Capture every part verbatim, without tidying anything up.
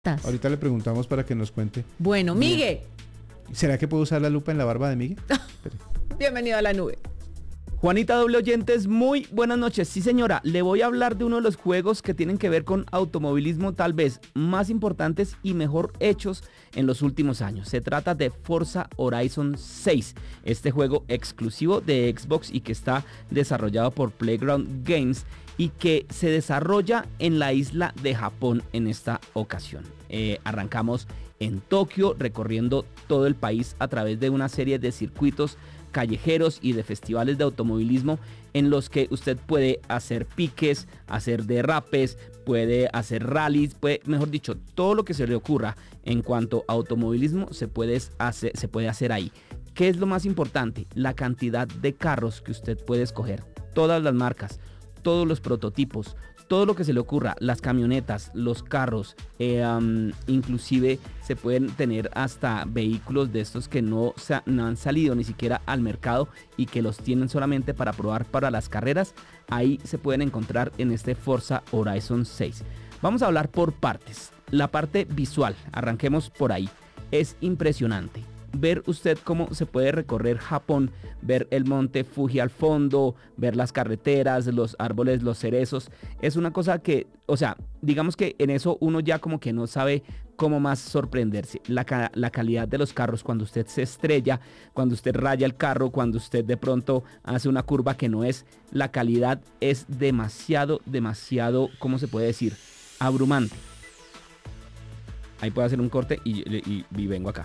¿Estás? Ahorita le preguntamos para que nos cuente. Bueno, Migue. ¿Será que puedo usar la lupa en la barba de Migue? Bienvenido a la nube. Juanita Doble Oyentes, muy buenas noches. Sí, señora, le voy a hablar de uno de los juegos que tienen que ver con automovilismo tal vez más importantes y mejor hechos en los últimos años. Se trata de Forza Horizon seis, este juego exclusivo de Xbox y que está desarrollado por Playground Games y que se desarrolla en la isla de Japón en esta ocasión. Eh, arrancamos en Tokio, recorriendo todo el país a través de una serie de circuitos callejeros y de festivales de automovilismo en los que usted puede hacer piques, hacer derrapes, puede hacer rallies, puede, mejor dicho, todo lo que se le ocurra en cuanto a automovilismo se puede hacer, se puede hacer ahí. ¿Qué es lo más importante? La cantidad de carros que usted puede escoger, todas las marcas, todos los prototipos, todo lo que se le ocurra, las camionetas, los carros, eh, um, inclusive se pueden tener hasta vehículos de estos que no, no han salido ni siquiera al mercado y que los tienen solamente para probar para las carreras. Ahí se pueden encontrar en este Forza Horizon seis. Vamos a hablar por partes. La parte visual, arranquemos por ahí, es impresionante. Ver usted cómo se puede recorrer Japón, ver el monte Fuji al fondo, ver las carreteras, los árboles, los cerezos, es una cosa que, o sea, digamos que en eso uno ya como que no sabe cómo más sorprenderse. La, la calidad de los carros cuando usted se estrella, cuando usted raya el carro, cuando usted de pronto hace una curva que no es, la calidad es demasiado, demasiado, ¿cómo se puede decir? Abrumante. Ahí puedo hacer un corte y, y, y vengo acá.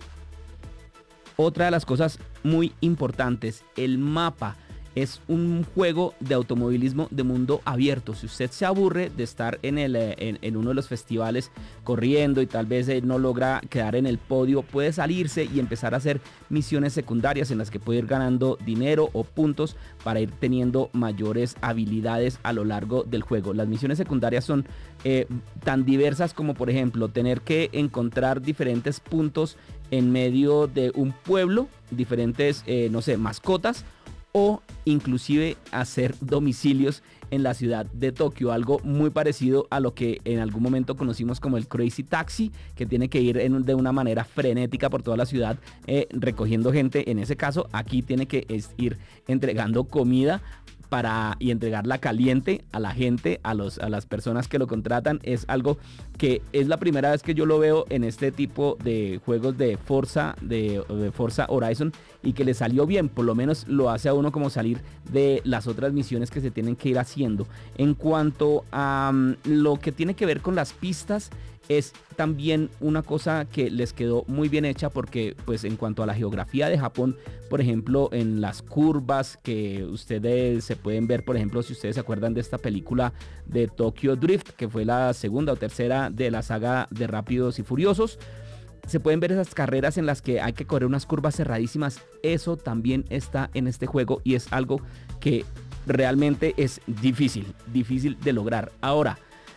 Otra de las cosas muy importantes, el mapa es un juego de automovilismo de mundo abierto. Si usted se aburre de estar en, el, en, en uno de los festivales corriendo y tal vez no logra quedar en el podio, puede salirse y empezar a hacer misiones secundarias en las que puede ir ganando dinero o puntos para ir teniendo mayores habilidades a lo largo del juego. Las misiones secundarias son eh, tan diversas como, por ejemplo, tener que encontrar diferentes puntos en medio de un pueblo, diferentes, eh, no sé, mascotas, o inclusive hacer domicilios en la ciudad de Tokio, algo muy parecido a lo que en algún momento conocimos como el Crazy Taxi, que tiene que ir en, de una manera frenética por toda la ciudad eh, recogiendo gente. En ese caso, aquí tiene que es, ir entregando comida para, y entregarla caliente a la gente, a, los, a las personas que lo contratan. Es algo que es la primera vez que yo lo veo en este tipo de juegos de Forza, de, de Forza Horizon, y que le salió bien. Por lo menos lo hace a uno como salir de las otras misiones que se tienen que ir haciendo. En cuanto a um, lo que tiene que ver con las pistas, es también una cosa que les quedó muy bien hecha, porque pues en cuanto a la geografía de Japón, por ejemplo, en las curvas que ustedes se pueden ver, por ejemplo, si ustedes se acuerdan de esta película de Tokyo Drift, que fue la segunda o tercera de la saga de Rápidos y Furiosos, se pueden ver esas carreras en las que hay que correr unas curvas cerradísimas. Eso también está en este juego y es algo que realmente es difícil, difícil de lograr. Ahora,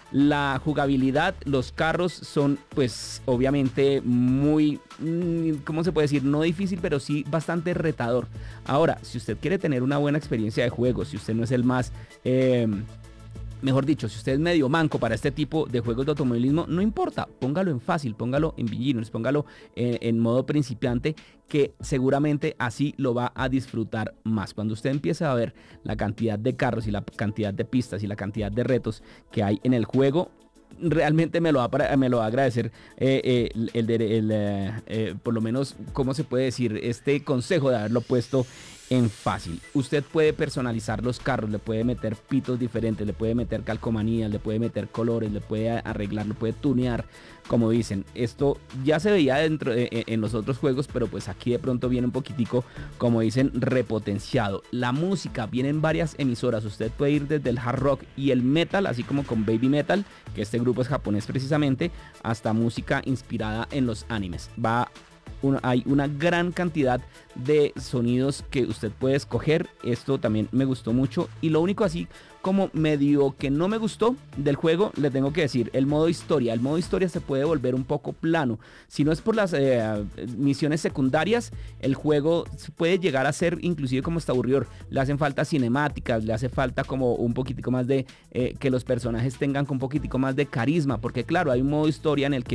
la jugabilidad, los carros son pues obviamente muy, ¿cómo se puede decir? No difícil, pero sí bastante retador. Ahora, si usted quiere tener una buena experiencia de juego, si usted no es el más... Eh, Mejor dicho, si usted es medio manco para este tipo de juegos de automovilismo, no importa, póngalo en fácil, póngalo en beginners, póngalo en, en modo principiante, que seguramente así lo va a disfrutar más. Cuando usted empiece a ver la cantidad de carros y la cantidad de pistas y la cantidad de retos que hay en el juego, realmente me lo va a, me lo va a agradecer eh, eh, el, el, el, el eh, eh, por lo menos, ¿cómo se puede decir? Este consejo de haberlo puesto en fácil. Usted puede personalizar los carros, le puede meter pitos diferentes, le puede meter calcomanías, le puede meter colores, le puede arreglar, le puede tunear, como dicen. Esto ya se veía dentro de, en los otros juegos, pero pues aquí de pronto viene un poquitico, como dicen, repotenciado. La música, vienen varias emisoras, usted puede ir desde el hard rock y el metal, así como con Baby Metal, que este grupo es japonés precisamente, hasta música inspirada en los animes. Va Una, hay una gran cantidad de sonidos que usted puede escoger. Esto también me gustó mucho. Y lo único así como medio que no me gustó del juego, le tengo que decir, el modo historia. El modo historia se puede volver un poco plano. Si no es por las eh, misiones secundarias, el juego puede llegar a ser inclusive como está aburridor. Le hacen falta cinemáticas, le hace falta como un poquitico más de eh, que los personajes tengan un poquitico más de carisma, porque claro, hay un modo historia en el que